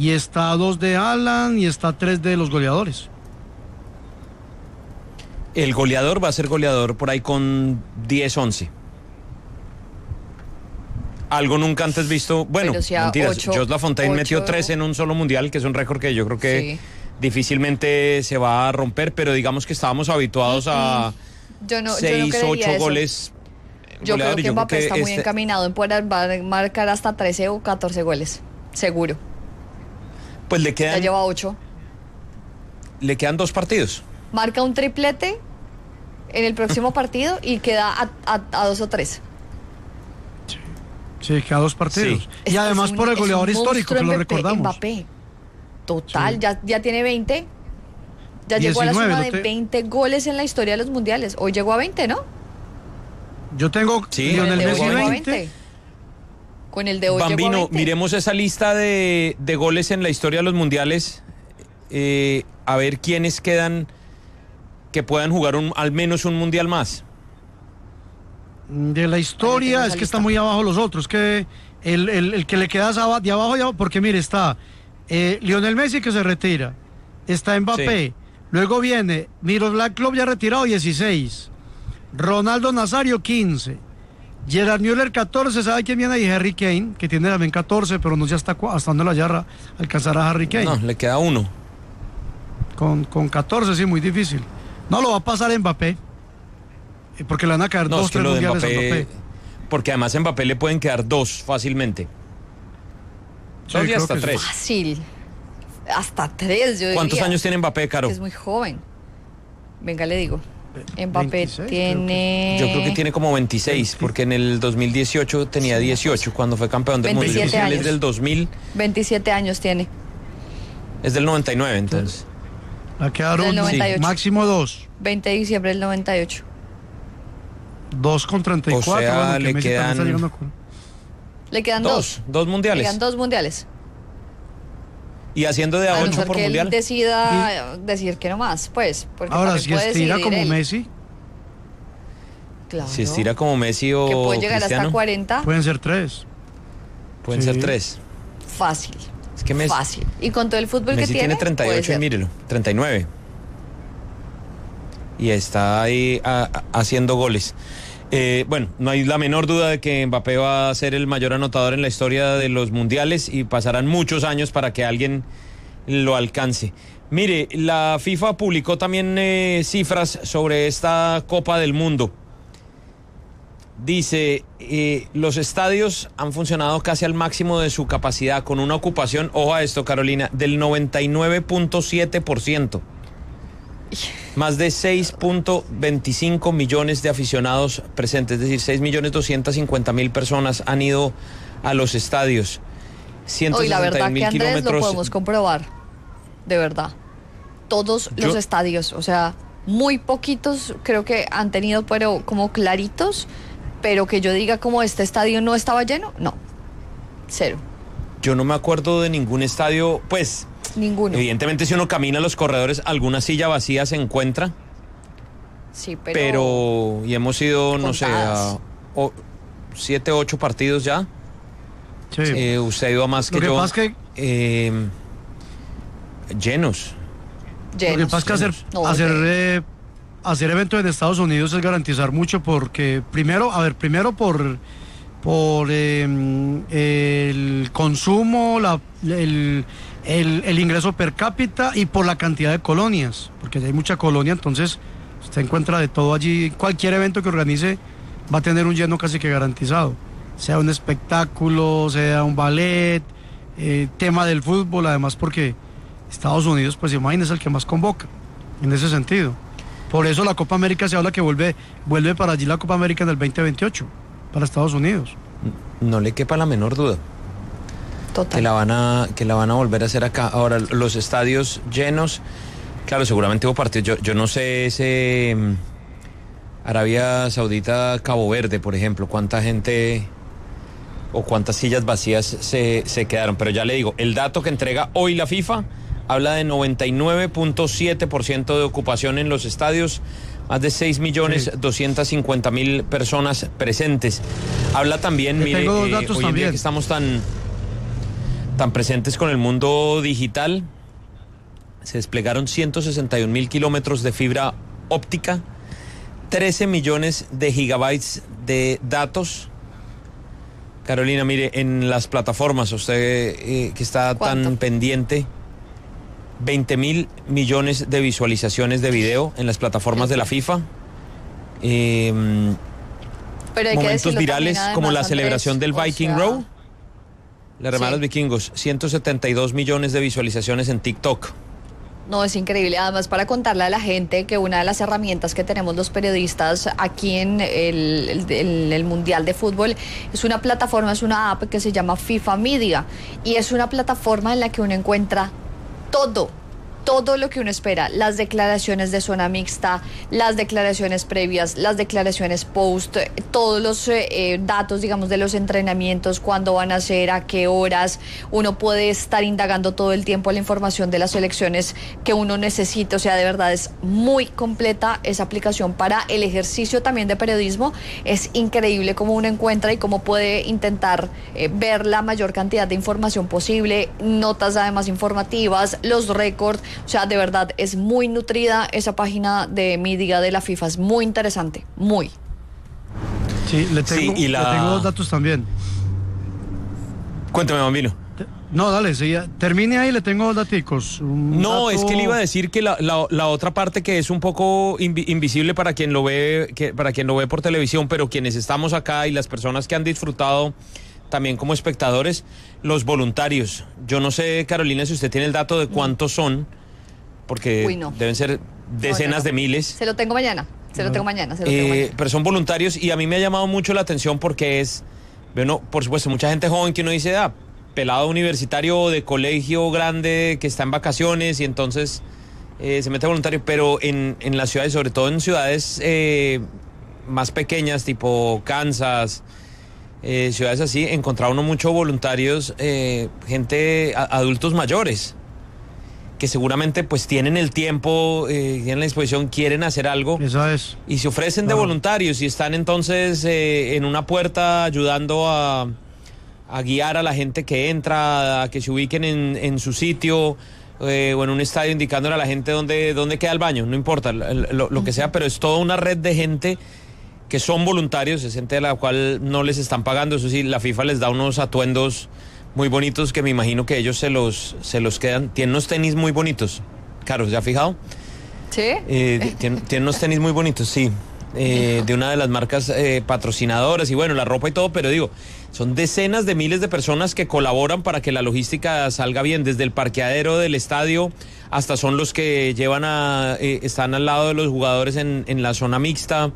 y está 2 de Haaland y está 3 de los goleadores. El goleador va a ser goleador por ahí con 10-11. Algo nunca antes visto. Bueno, mentiras. Jos Lafontaine metió 3 en un solo mundial, que es un récord que yo creo que difícilmente se va a romper, pero digamos que estábamos habituados a 6, 8 goles. Yo creo que Mbappé está muy encaminado en poder marcar hasta 13 o 14 goles, seguro. Pues le quedan... Ya lleva 8. Le quedan 2 partidos. Marca un triplete en el próximo partido y queda a 2 o 3. Sí, queda 2 partidos. Sí. Y además por el goleador histórico, que lo recordamos. Mbappé. Total, ya tiene 20. Ya 19, llegó a la suma de 20 goles en la historia de los mundiales. Hoy llegó a 20, ¿no? Yo tengo Lionel Messi 20. Con el de hoy Bambino, llegó a 20. Miremos esa lista de goles en la historia de los mundiales. A ver quiénes quedan que puedan jugar al menos un mundial más. De la historia es que está muy abajo los otros, que el que le queda de abajo, porque mire, está Lionel Messi, que se retira, está Mbappé, luego viene Miroslav Klose, ya retirado, 16, Ronaldo Nazario, 15, Gerard Müller, 14, ¿sabe quién viene ahí? Harry Kane, que tiene también 14, pero no sé hasta dónde la yarra alcanzará Harry Kane. No, le queda 1. Con 14, sí, muy difícil. No, lo va a pasar Mbappé. Porque le van a caer 2, 3 mundiales a Mbappé. Porque además a Mbappé le pueden quedar 2 fácilmente. Sí, y hasta 3. Fácil. Hasta 3, yo ¿Cuántos diría. años tiene Mbappé, Caro? Es muy joven. Venga, le digo. Mbappé 26, tiene... Yo creo que tiene como 26, porque en el 2018 tenía 18 cuando fue campeón del mundo. Él es del 2000. 27 años tiene. Es del 99, entonces. La quedaron máximo 2. 20 de diciembre del 98. 2 con 34. O sea, bueno, le quedan... Le quedan 2. 2 mundiales. Le quedan 2 mundiales. Y haciendo de a 8 por que mundial. Él decida decir que no más, pues. Porque ahora, si estira como él. Messi. Claro. Si estira como Messi o que puede llegar Cristiano, hasta 40. Pueden ser 3. Pueden ser 3. Fácil. Es que Messi, fácil. Y con todo el fútbol Messi que tiene 38 y mírelo, 39. Y está ahí haciendo goles. Bueno, no hay la menor duda de que Mbappé va a ser el mayor anotador en la historia de los mundiales y pasarán muchos años para que alguien lo alcance. Mire, la FIFA publicó también cifras sobre esta Copa del Mundo. Dice, los estadios han funcionado casi al máximo de su capacidad, con una ocupación, ojo a esto, Carolina, del 99.7%. Más de 6.25 millones de aficionados presentes, es decir, 6.250.000 personas han ido a los estadios. Hoy la verdad que Andrés lo podemos comprobar, de verdad. Todos los estadios, o sea, muy poquitos creo que han tenido, pero como claritos, pero que yo diga como este estadio no estaba lleno, no, 0. Yo no me acuerdo de ningún estadio, pues... Ninguno. Evidentemente, si uno camina los corredores, alguna silla vacía se encuentra. Sí, pero y hemos ido, no sé, a 7, 8 partidos ya. Sí. Usted ha ido a más que yo. Lo que pasa es que... llenos. Lo que pasa es que hacer eventos en Estados Unidos es garantizar mucho, porque primero por el consumo, el ingreso per cápita y por la cantidad de colonias, porque hay mucha colonia, entonces usted encuentra de todo allí. Cualquier evento que organice va a tener un lleno casi que garantizado, sea un espectáculo, sea un ballet, tema del fútbol, además porque Estados Unidos, pues imagínese, el que más convoca en ese sentido. Por eso la Copa América se habla que vuelve para allí la Copa América en el 2028 para Estados Unidos. No le quepa la menor duda. Total. Que la van a volver a hacer acá. Ahora, los estadios llenos, claro, seguramente hubo partidos. Yo no sé ese Arabia Saudita, Cabo Verde, por ejemplo, cuánta gente o cuántas sillas vacías se quedaron. Pero ya le digo, el dato que entrega hoy la FIFA habla de 99.7% de ocupación en los estadios, más de 6.250.000 personas presentes. Habla también, mire, hoy en día que estamos tan tan presentes con el mundo digital. Se desplegaron 161.000 kilómetros de fibra óptica, 13 millones de gigabytes de datos. Carolina, mire, en las plataformas, usted que está tan pendiente, 20.000 millones de visualizaciones de video en las plataformas de la FIFA. Pero hay momentos virales también, además, como la Andrés, celebración del Viking Row, la remada de los vikingos, 172 millones de visualizaciones en TikTok. No, es increíble. Además, para contarle a la gente que una de las herramientas que tenemos los periodistas aquí en el Mundial de Fútbol es una plataforma, es una app que se llama FIFA Media, y es una plataforma en la que uno encuentra todo lo que uno espera, las declaraciones de zona mixta, las declaraciones previas, las declaraciones post, todos los datos, digamos, de los entrenamientos, cuándo van a ser, a qué horas. Uno puede estar indagando todo el tiempo la información de las selecciones que uno necesita. O sea, de verdad es muy completa esa aplicación para el ejercicio también de periodismo. Es increíble cómo uno encuentra y cómo puede intentar ver la mayor cantidad de información posible, notas además informativas, los récords. O sea, de verdad, es muy nutrida esa página de Media de la FIFA, es muy interesante, muy. Sí, le tengo, le tengo dos datos también. Cuéntame, Bambino. No, dale, sí, termine ahí, le tengo dos daticos. No, es que le iba a decir que la otra parte que es un poco invisible para quien lo ve, para quien lo ve por televisión, pero quienes estamos acá y las personas que han disfrutado también como espectadores, los voluntarios. Yo no sé, Carolina, si usted tiene el dato de cuántos son, porque deben ser decenas de miles. Se lo tengo mañana. Pero son voluntarios, y a mí me ha llamado mucho la atención porque es, bueno, por supuesto, mucha gente joven que uno dice, pelado universitario de colegio grande que está en vacaciones y entonces se mete voluntario, pero en las ciudades, sobre todo en ciudades más pequeñas, tipo Kansas, ciudades así, encontraba uno muchos voluntarios, gente, adultos mayores, que seguramente pues tienen el tiempo, tienen la disposición, quieren hacer algo. Eso es. Y se ofrecen de voluntarios y están entonces en una puerta ayudando a guiar a la gente que entra, a que se ubiquen en su sitio, o en un estadio indicándole a la gente dónde queda el baño, no importa, lo que sea, pero es toda una red de gente que son voluntarios, es gente a la cual no les están pagando. Eso sí, la FIFA les da unos atuendos muy bonitos que me imagino que ellos se los quedan. Tienen unos tenis muy bonitos. Caro, ¿ya ha fijado? ¿Sí? Tienen unos tenis muy bonitos, sí. De una de las marcas patrocinadoras, y bueno, la ropa y todo, pero digo, son decenas de miles de personas que colaboran para que la logística salga bien, desde el parqueadero del estadio hasta son los que llevan están al lado de los jugadores en la zona mixta.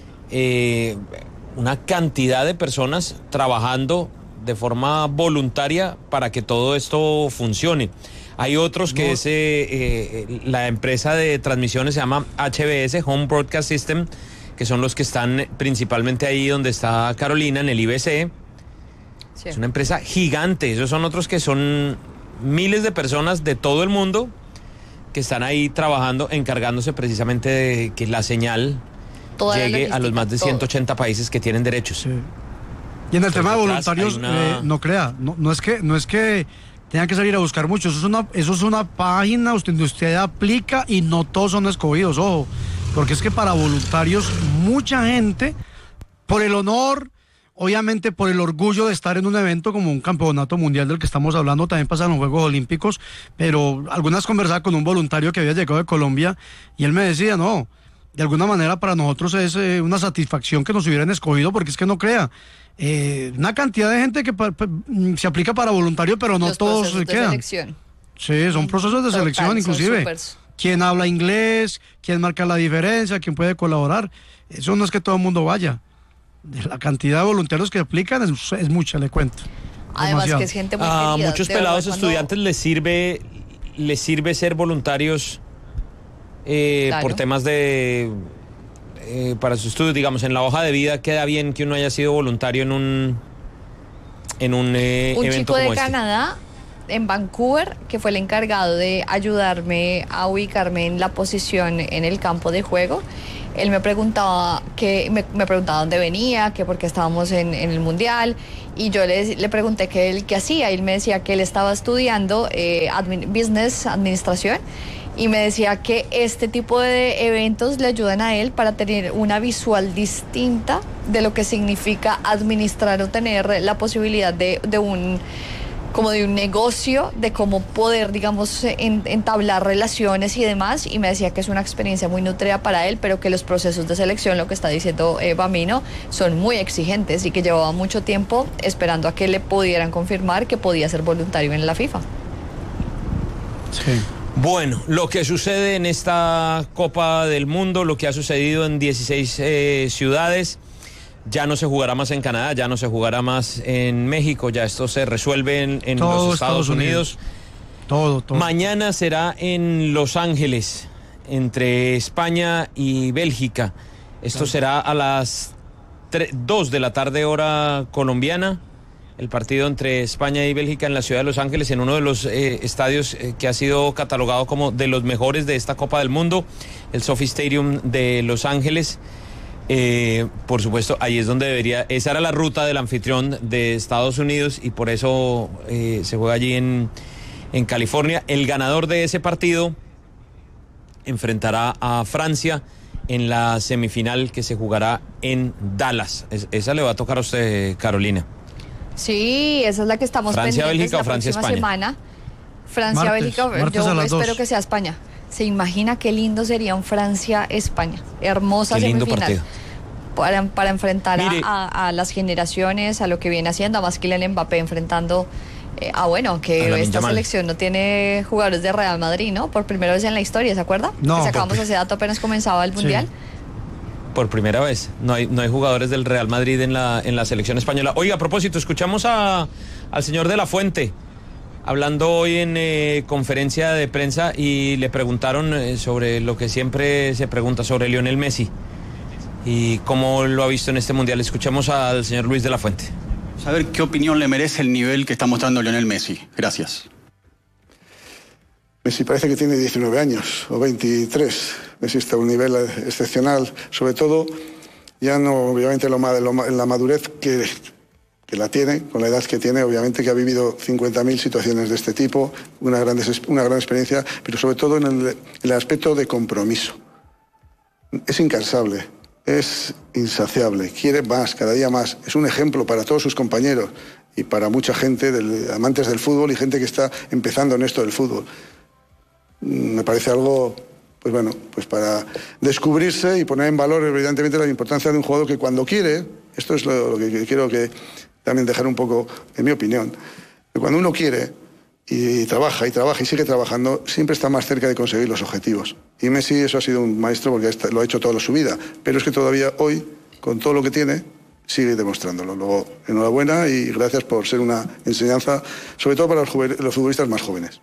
Una cantidad de personas trabajando de forma voluntaria para que todo esto funcione. Hay otros que la empresa de transmisiones se llama HBS, Home Broadcast System, que son los que están principalmente ahí donde está Carolina, en el IBC. Sí. Es una empresa gigante. Esos son otros que son miles de personas de todo el mundo que están ahí trabajando, encargándose precisamente de que la señal llegue a los más de 180 países que tienen derechos. Sí. Y en el tema de voluntarios, no crea, no es que tengan que salir a buscar mucho, eso es una página donde usted aplica y no todos son escogidos, ojo, porque es que para voluntarios mucha gente, por el honor, obviamente por el orgullo de estar en un evento como un campeonato mundial del que estamos hablando, también pasan los Juegos Olímpicos, pero algunas conversaba con un voluntario que había llegado de Colombia y él me decía, no, de alguna manera para nosotros es una satisfacción que nos hubieran escogido, porque es que no crea, una cantidad de gente que se aplica para voluntario, pero no todos se quedan. Selección. Sí, son procesos de selección, inclusive. ¿Quién habla inglés? ¿Quién marca la diferencia? ¿Quién puede colaborar? Eso no es que todo el mundo vaya. De la cantidad de voluntarios que aplican es mucha, le cuento. Además que es gente muy querida. A muchos pelados estudiantes les sirve ser voluntarios claro, por temas de para sus estudios, digamos, en la hoja de vida queda bien que uno haya sido voluntario en un evento chico de Canadá, en Vancouver, que fue el encargado de ayudarme a ubicarme en la posición en el campo de juego. él me preguntaba me preguntaba dónde venía, que por qué estábamos en el Mundial, y yo le pregunté qué hacía, y él me decía que él estaba estudiando administración, y me decía que este tipo de eventos le ayudan a él para tener una visual distinta de lo que significa administrar o tener la posibilidad de un negocio, de cómo poder, digamos, entablar relaciones y demás, y me decía que es una experiencia muy nutrida para él, pero que los procesos de selección, lo que está diciendo Bambino, son muy exigentes y que llevaba mucho tiempo esperando a que le pudieran confirmar que podía ser voluntario en la FIFA. Sí. Bueno, lo que sucede en esta Copa del Mundo, lo que ha sucedido en 16 ciudades, ya no se jugará más en Canadá, ya no se jugará más en México, ya esto se resuelve en los Estados Unidos. Todo. Mañana será en Los Ángeles, entre España y Bélgica. Esto será a las 2 de la tarde hora colombiana. El partido entre España y Bélgica en la ciudad de Los Ángeles, en uno de los estadios que ha sido catalogado como de los mejores de esta Copa del Mundo, el SoFi Stadium de Los Ángeles. Por supuesto, ahí es donde esa era la ruta del anfitrión de Estados Unidos, y por eso se juega allí en California. El ganador de ese partido enfrentará a Francia en la semifinal que se jugará en Dallas. Esa le va a tocar a usted, Carolina. Sí, esa es la que estamos pendientes. ¿Francia-Bélgica o Francia-España? Semana. Francia-Bélgica, yo espero que sea España. ¿Se imagina qué lindo sería un Francia-España? Hermosa semifinal. Para enfrentar a las generaciones, a lo que viene haciendo, a más Kylian Mbappé enfrentando que esta selección no tiene jugadores de Real Madrid, ¿no? Por primera vez en la historia, ¿se acuerda? No, que sacamos ese dato apenas comenzaba el Mundial. Sí. Por primera vez, no hay jugadores del Real Madrid en la selección española. Oiga, a propósito, escuchamos al señor De La Fuente hablando hoy en conferencia de prensa, y le preguntaron sobre lo que siempre se pregunta sobre Lionel Messi y cómo lo ha visto en este Mundial. Escuchamos al señor Luis De La Fuente. Saber qué opinión le merece el nivel que está mostrando Lionel Messi. Gracias. Messi parece que tiene 19 años o 23. Messi está a un nivel excepcional, sobre todo, ya no obviamente la madurez que la tiene, con la edad que tiene, obviamente que ha vivido 50.000 situaciones de este tipo, una gran experiencia, pero sobre todo en el aspecto de compromiso. Es incansable, es insaciable, quiere más, cada día más. Es un ejemplo para todos sus compañeros y para mucha gente, amantes del fútbol y gente que está empezando en esto del fútbol. Me parece algo, pues para descubrirse y poner en valor evidentemente la importancia de un jugador que cuando quiere, esto es lo que quiero que también dejar un poco en mi opinión, que cuando uno quiere y trabaja y sigue trabajando, siempre está más cerca de conseguir los objetivos. Y Messi eso ha sido un maestro porque lo ha hecho toda su vida, pero es que todavía hoy, con todo lo que tiene, sigue demostrándolo. Luego, enhorabuena y gracias por ser una enseñanza, sobre todo para los futbolistas más jóvenes.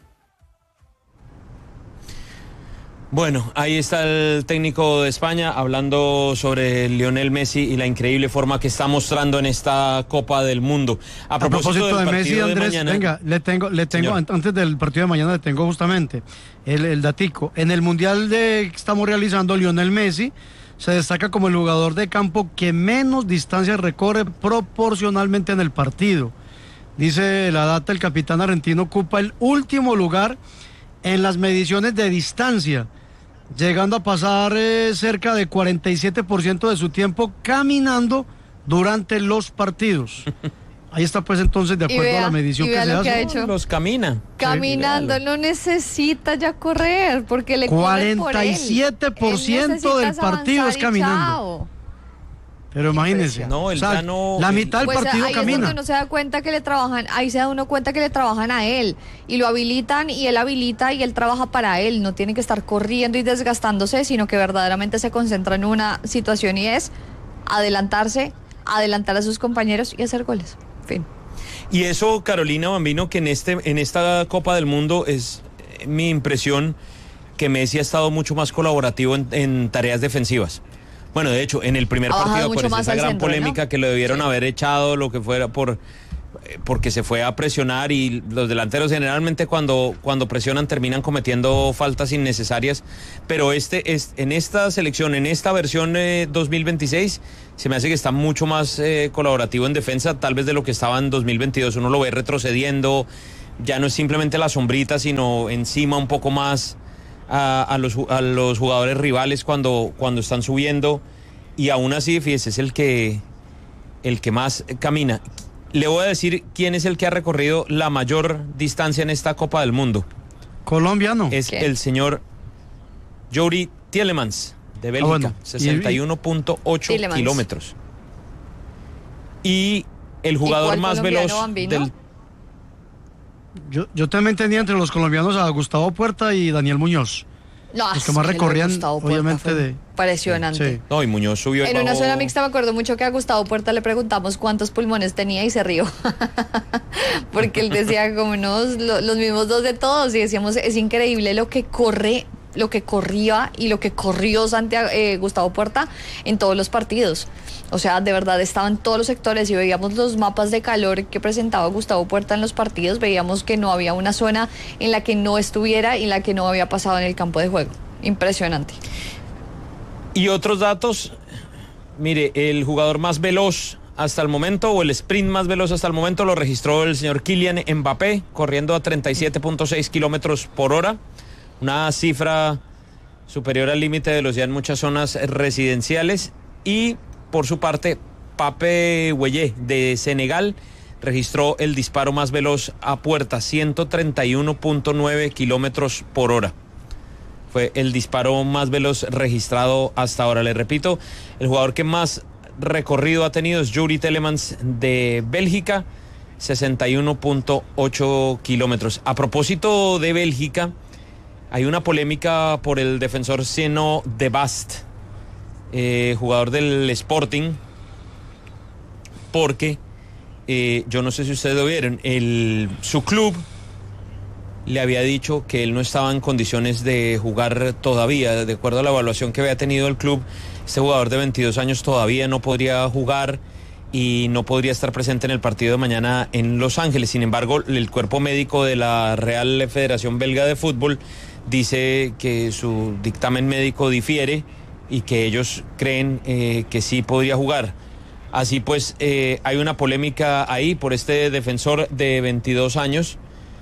Bueno, ahí está el técnico de España hablando sobre Lionel Messi y la increíble forma que está mostrando en esta Copa del Mundo. A propósito de Messi, Andrés, mañana, venga, le tengo antes del partido de mañana le tengo justamente el datico. En el Mundial que estamos realizando, Lionel Messi se destaca como el jugador de campo que menos distancia recorre proporcionalmente en el partido. Dice la data, el capitán argentino ocupa el último lugar en las mediciones de distancia, llegando a pasar cerca de 47% de su tiempo caminando durante los partidos. Ahí está pues entonces de acuerdo a la medición que se hace. Que ha hecho. Los camina. Caminando, sí, no necesita ya correr porque le 47% del partido es caminando. Chao. Pero imagínense, no, la mitad del partido ahí camina. Es donde uno se da cuenta que le trabajan, ahí se da uno cuenta que le trabajan a él y lo habilitan y él habilita y él trabaja para él, no tiene que estar corriendo y desgastándose, sino que verdaderamente se concentra en una situación y es adelantar a sus compañeros y hacer goles. Fin. Y eso, Carolina Bambino, que en esta Copa del Mundo es mi impresión que Messi ha estado mucho más colaborativo en tareas defensivas. Bueno, de hecho, en el primer partido, por esa gran polémica, ¿no? Que lo debieron haber echado, lo que fuera, por porque se fue a presionar y los delanteros generalmente cuando presionan terminan cometiendo faltas innecesarias, pero en esta selección, en esta versión 2026, se me hace que está mucho más colaborativo en defensa, tal vez de lo que estaba en 2022. Uno lo ve retrocediendo, ya no es simplemente la sombrita, sino encima un poco más a los jugadores rivales cuando están subiendo, y aún así, fíjese, es el que más camina. Le voy a decir quién es el que ha recorrido la mayor distancia en esta Copa del Mundo. Colombiano. Es el señor Youri Tielemans, de Bélgica, 61.8 kilómetros. Y el jugador más veloz del... Yo también tenía entre los colombianos a Gustavo Puerta y Daniel Muñoz. No, los que más recorrían, obviamente, de... Impresionante. Sí. No, y Muñoz subió en una zona mixta. Me acuerdo mucho que a Gustavo Puerta le preguntamos cuántos pulmones tenía y se rió. Porque él decía como los mismos dos de todos, y decíamos, es increíble lo que corría y lo que corrió Gustavo Puerta en todos los partidos. O sea, de verdad estaba en todos los sectores, y veíamos los mapas de calor que presentaba Gustavo Puerta en los partidos, veíamos que no había una zona en la que no estuviera y en la que no había pasado en el campo de juego. Impresionante. Y otros datos, mire, el jugador más veloz hasta el momento, o el sprint más veloz hasta el momento, lo registró el señor Kylian Mbappé, corriendo a 37.6 kilómetros por hora, una cifra superior al límite de velocidad en muchas zonas residenciales. Y por su parte, Pape Gueye, de Senegal, registró el disparo más veloz a puerta, 131.9 kilómetros por hora. Fue el disparo más veloz registrado hasta ahora. Le repito, el jugador que más recorrido ha tenido es Youri Tielemans, de Bélgica, 61.8 kilómetros. A propósito de Bélgica, hay una polémica por el defensor Zeno de Bast, jugador del Sporting, porque yo no sé si ustedes lo vieron, su club le había dicho que él no estaba en condiciones de jugar todavía. De acuerdo a la evaluación que había tenido el club, este jugador de 22 años todavía no podría jugar y no podría estar presente en el partido de mañana en Los Ángeles. Sin embargo, el cuerpo médico de la Real Federación Belga de Fútbol dice que su dictamen médico difiere y que ellos creen que sí podría jugar. Así pues, hay una polémica ahí por este defensor de 22 años.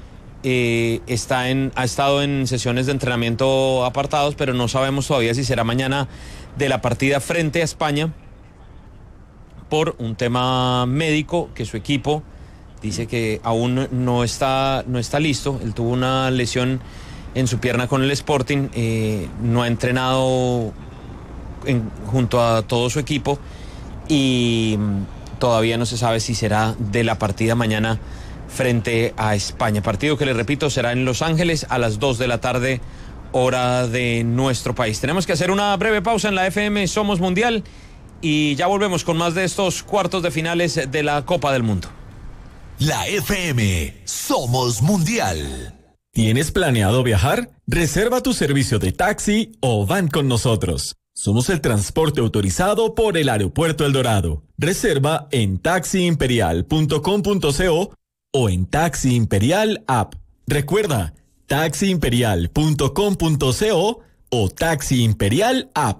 Ha estado en sesiones de entrenamiento apartados, pero no sabemos todavía si será mañana de la partida frente a España, por un tema médico que su equipo dice que aún no está listo. Él tuvo una lesión en su pierna con el Sporting, no ha entrenado junto a todo su equipo, y todavía no se sabe si será de la partida mañana frente a España. Partido que, le repito, será en Los Ángeles a las 2 de la tarde, hora de nuestro país. Tenemos que hacer una breve pausa en la FM Somos Mundial y ya volvemos con más de estos cuartos de finales de la Copa del Mundo. La FM Somos Mundial. ¿Tienes planeado viajar? Reserva tu servicio de taxi o van con nosotros. Somos el transporte autorizado por el Aeropuerto El Dorado. Reserva en taxiimperial.com.co o en Taxi Imperial App. Recuerda, taxiimperial.com.co o Taxi Imperial App.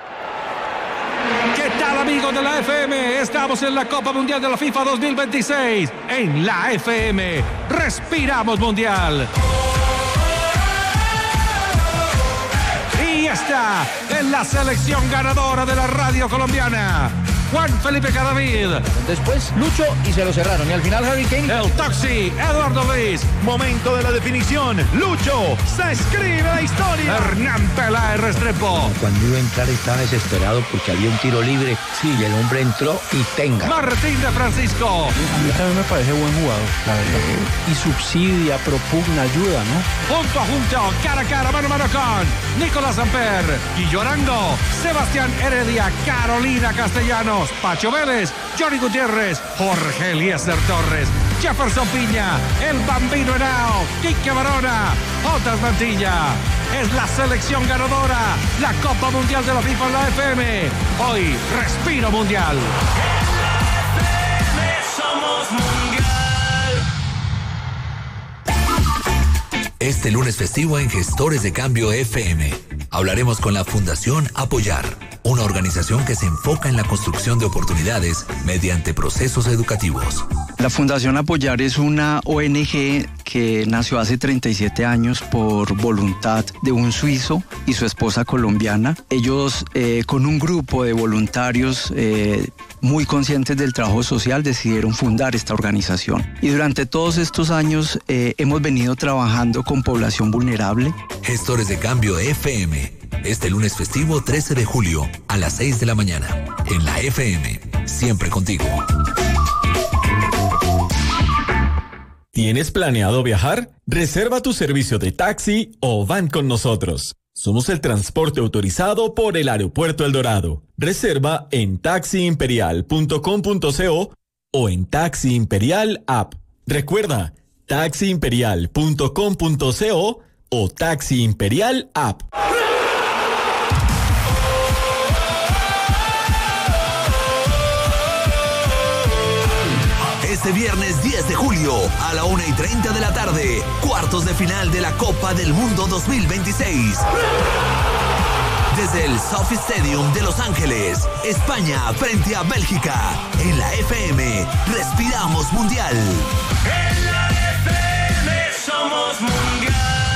¿Qué tal, amigos de la FM? Estamos en la Copa Mundial de la FIFA 2026. En la FM, respiramos mundial. Y está en la selección ganadora de la radio colombiana, Juan Felipe Cadavid. Después Lucho y se lo cerraron. Y al final Harry Kane. El Taxi, Eduardo Luis. Momento de la definición. Lucho, se escribe la historia. Hernán Peláez Restrepo. Cuando iba a entrar estaba desesperado porque había un tiro libre. Sí, y el hombre entró y tenga. Martín de Francisco. A mí también me parece buen jugador, la verdad. Y subsidia, propugna, ayuda, ¿no? Punto a junto, cara a cara, mano a mano con Nicolás Amper, Guillo Arango, Sebastián Heredia, Carolina Castellanos, Pacho Vélez, Johnny Gutiérrez, Jorge Eliezer Torres, Jefferson Piña, el Bambino Henao, Quique Barona, Otas Mantilla. Es la selección ganadora, la Copa Mundial de la FIFA en la FM. Hoy, respiro mundial. Somos mundial. Este lunes festivo en Gestores de Cambio FM. Hablaremos con la Fundación Apoyar, una organización que se enfoca en la construcción de oportunidades mediante procesos educativos. La Fundación Apoyar es una ONG que nació hace 37 años por voluntad de un suizo y su esposa colombiana. Ellos, con un grupo de voluntarios muy conscientes del trabajo social, decidieron fundar esta organización. Y durante todos estos años hemos venido trabajando con población vulnerable. Gestores de Cambio FM. Este lunes festivo 13 de julio a las 6 de la mañana. En la FM. Siempre contigo. ¿Tienes planeado viajar? Reserva tu servicio de taxi o van con nosotros. Somos el transporte autorizado por el Aeropuerto El Dorado. Reserva en taxiimperial.com.co o en Taxi Imperial App. Recuerda, taxiimperial.com.co o Taxi Imperial App. Este viernes 10 de julio a la 1:30 de la tarde, cuartos de final de la Copa del Mundo 2026. Desde el Sophie Stadium de Los Ángeles, España frente a Bélgica. En la FM, respiramos mundial. En la FM somos mundial.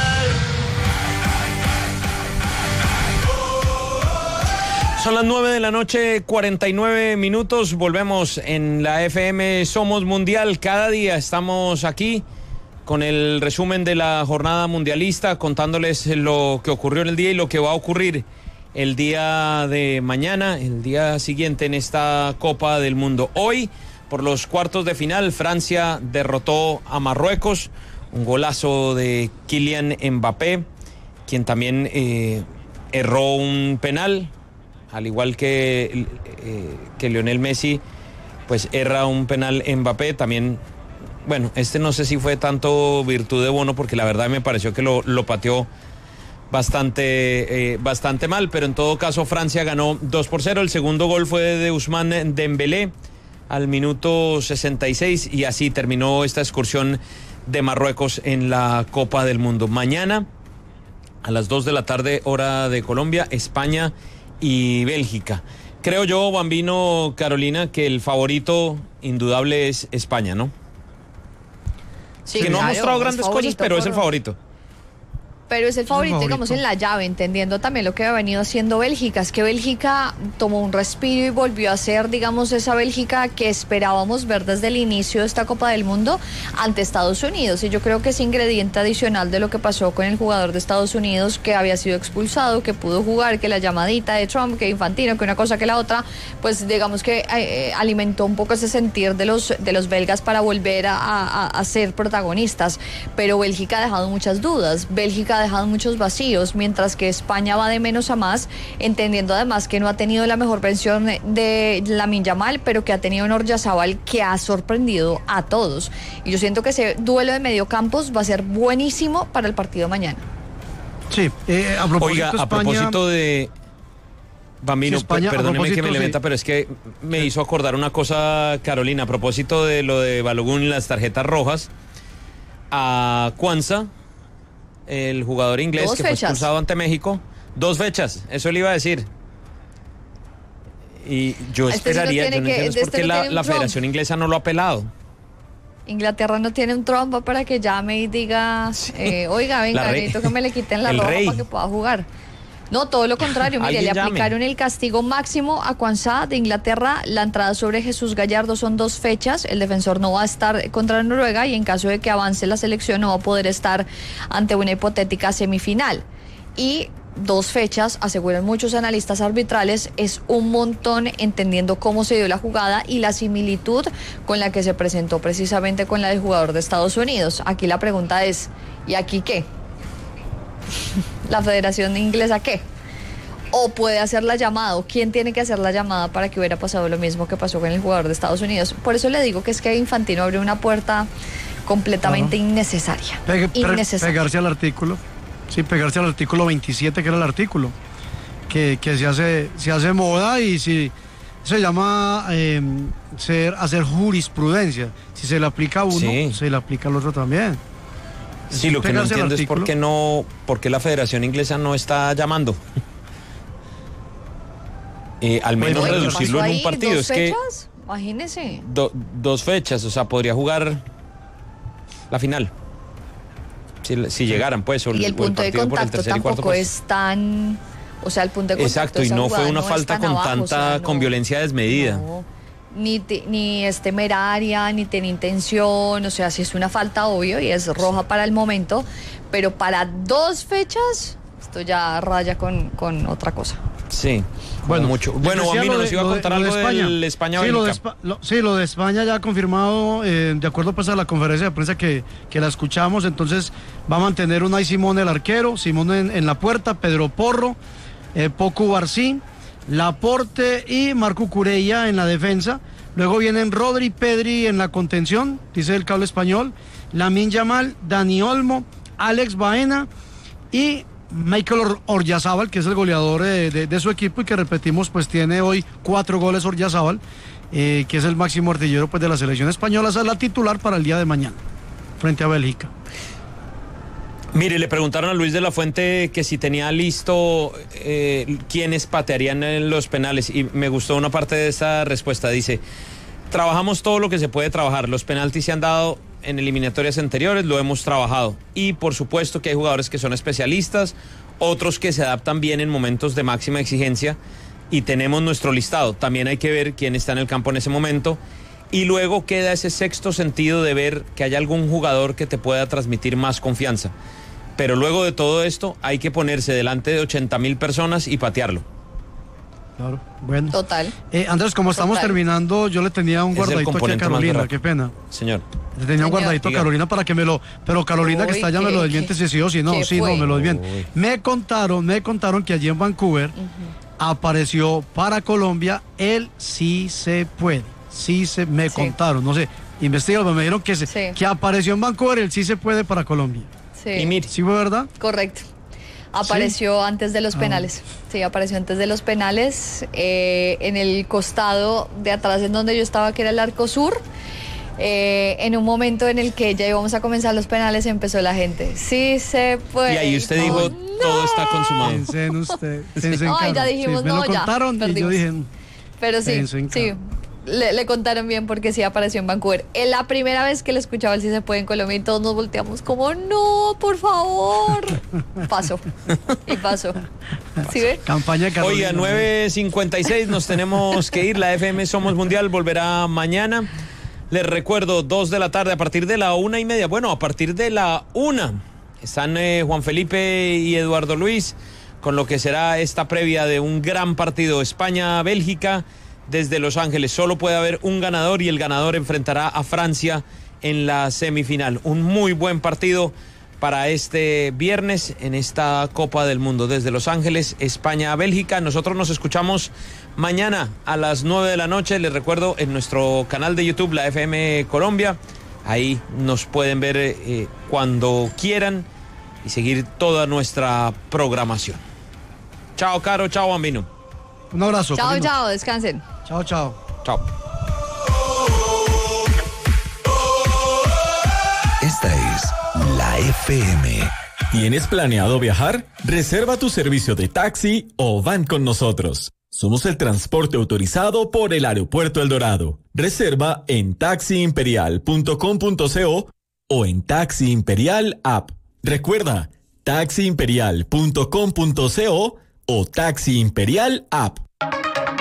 Son las 9 de la noche, 49 minutos. Volvemos en la FM Somos Mundial. Cada día estamos aquí con el resumen de la jornada mundialista, contándoles lo que ocurrió en el día y lo que va a ocurrir el día de mañana, el día siguiente en esta Copa del Mundo. Hoy, por los cuartos de final, Francia derrotó a Marruecos. Un golazo de Kylian Mbappé, quien también erró un penal. Al igual que Lionel Messi, pues erra un penal Mbappé. También, bueno, no sé si fue tanto virtud de Bono, porque la verdad me pareció que lo pateó bastante mal, pero en todo caso Francia ganó 2-0. El segundo gol fue de Ousmane Dembélé al minuto 66 y así terminó esta excursión de Marruecos en la Copa del Mundo. Mañana a las 2 de la tarde, hora de Colombia, España y Bélgica. Creo yo, Bambino, Carolina, que el favorito indudable es España, ¿no? Sí, que no ha mostrado grandes cosas, pero es el favorito. Pero es el favorito, digamos, en la llave, entendiendo también lo que ha venido haciendo Bélgica. Es que Bélgica tomó un respiro y volvió a ser, digamos, esa Bélgica que esperábamos ver desde el inicio de esta Copa del Mundo ante Estados Unidos. Y yo creo que ese ingrediente adicional de lo que pasó con el jugador de Estados Unidos, que había sido expulsado, que pudo jugar, que la llamadita de Trump, que Infantino, que una cosa que la otra, pues digamos que alimentó un poco ese sentir de los belgas para volver a ser protagonistas. Pero Bélgica ha dejado muchas dudas. Bélgica ha dejado muchos vacíos, mientras que España va de menos a más, entendiendo además que no ha tenido la mejor versión de Lamine Yamal, pero que ha tenido un Oyarzabal que ha sorprendido a todos. Y yo siento que ese duelo de mediocampos va a ser buenísimo para el partido de mañana. Sí, a propósito, oiga, a propósito de Bambino, perdóneme que me le meta, pero es que me hizo acordar una cosa, Carolina, a propósito de lo de Balogun y las tarjetas rojas. A Kwanzaa, el jugador inglés que fue expulsado ante México, 2 fechas, eso le iba a decir. Y yo esperaría, yo no entiendo por qué la Federación Inglesa no lo ha apelado. Inglaterra no tiene un trompo para que llame y diga, oiga, venga, necesito que me le quiten la ropa para que pueda jugar. No, todo lo contrario, mire, le aplicaron el castigo máximo a Kwanzaa de Inglaterra. La entrada sobre Jesús Gallardo son 2 fechas. El defensor no va a estar contra Noruega y en caso de que avance la selección no va a poder estar ante una hipotética semifinal. Y 2 fechas, aseguran muchos analistas arbitrales, es un montón, entendiendo cómo se dio la jugada y la similitud con la que se presentó precisamente con la del jugador de Estados Unidos. Aquí la pregunta es, ¿y aquí qué? ¿La Federación Inglesa qué? ¿O puede hacer la llamada? ¿O quién tiene que hacer la llamada para que hubiera pasado lo mismo que pasó con el jugador de Estados Unidos? Por eso le digo que es que Infantino abrió una puerta completamente innecesaria. Pegarse al artículo. Sí, pegarse al artículo 27, que era el artículo. Que se hace moda y si se llama hacer jurisprudencia. Si se le aplica a uno, se le aplica al otro también. Sí, lo que no entiendo es por qué la Federación Inglesa no está llamando. Al menos reducirlo en un partido. ¿2 fechas? Imagínese. 2 fechas, o sea, podría jugar la final. Si llegaran, pues. Y el punto de contacto tampoco es tan... O sea, el punto de contacto... Exacto, y no fue una falta con tanta, con violencia desmedida. No, ni es temeraria, ni tiene intención, o sea, sí es una falta, obvio, y es roja para el momento, pero para 2 fechas, esto ya raya con otra cosa. Sí, bueno, mucho. Bueno, Bambino nos iba a contar algo de España-Bélgica. Lo de España ya confirmado, de acuerdo pues a la conferencia de prensa que la escuchamos, entonces va a mantener Unai Simón el arquero, Simón en la puerta, Pedro Porro, Poku Barcí, Laporte y Marco Cucurella en la defensa. Luego vienen Rodri, Pedri en la contención, dice el cable español, Lamine Yamal, Dani Olmo, Alex Baena y Michael Oyarzabal, que es el goleador de su equipo y que repetimos, pues tiene hoy 4 goles Oyarzabal, que es el máximo artillero pues de la selección española. Esa es la titular para el día de mañana, frente a Bélgica. Mire, le preguntaron a Luis de la Fuente que si tenía listo quiénes patearían en los penales y me gustó una parte de esa respuesta. Dice, trabajamos todo lo que se puede trabajar, los penaltis se han dado en eliminatorias anteriores, lo hemos trabajado y por supuesto que hay jugadores que son especialistas, otros que se adaptan bien en momentos de máxima exigencia y tenemos nuestro listado. También hay que ver quién está en el campo en ese momento y luego queda ese sexto sentido de ver que hay algún jugador que te pueda transmitir más confianza. Pero luego de todo esto hay que ponerse delante de 80,000 personas y patearlo. Claro, bueno. Total. Andrés, como estamos terminando, yo le tenía un guardadito aquí a Carolina, qué pena. Señor. Le tenía un guardadito a Carolina para que me lo... Pero Carolina que está allá me lo desmiente si sí o si no. Sí, no, me lo desmiente. Me contaron que allí en Vancouver apareció para Colombia el sí se puede. Me contaron, no sé, investigalo, me dijeron que apareció en Vancouver el sí se puede para Colombia. Sí. Y mire, ¿sí fue verdad? Correcto. Apareció antes de los penales. Sí, apareció antes de los penales, en el costado de atrás en donde yo estaba, que era el arco sur. En un momento en el que ya íbamos a comenzar los penales, empezó la gente. Sí se puede. Y ahí usted dijo, todo está consumado. Pensé en usted. Ay, ya dijimos, me lo contaron y yo dije... Pero sí, le contaron bien porque sí apareció en Vancouver. Es la primera vez que le escuchaba el sí se puede en Colombia y todos nos volteamos como, no, por favor. Pasó. ¿Sí ve? Campaña de Carolina. Oiga, 9:56 nos tenemos que ir. La FM Somos Mundial volverá mañana. Les recuerdo, 2 de la tarde, a partir de la 1:30. Bueno, a partir de la 1 están Juan Felipe y Eduardo Luis con lo que será esta previa de un gran partido España-Bélgica desde Los Ángeles. Solo puede haber un ganador y el ganador enfrentará a Francia en la semifinal. Un muy buen partido para este viernes en esta Copa del Mundo. Desde Los Ángeles, España-Bélgica. Nosotros nos escuchamos mañana a las 9 de la noche. Les recuerdo, en nuestro canal de YouTube, la FM Colombia. Ahí nos pueden ver cuando quieran y seguir toda nuestra programación. Chao, Caro. Chao, Bambino. Un abrazo. Chao, descansen. Chao. Esta es la FM. ¿Tienes planeado viajar? Reserva tu servicio de taxi o van con nosotros. Somos el transporte autorizado por el Aeropuerto El Dorado. Reserva en taxiimperial.com.co o en Taxi Imperial App. Recuerda, taxiimperial.com.co o Taxi Imperial App.